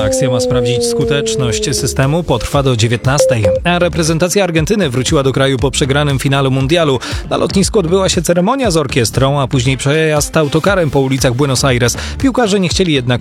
Akcja ma sprawdzić skuteczność systemu, potrwa do 19:00. A reprezentacja Argentyny wróciła do kraju po przegranym finale mundialu. Na lotnisku odbyła się ceremonia z orkiestrą, a później przejazd autokarem po ulicach Buenos Aires. Piłkarze nie chcieli jednak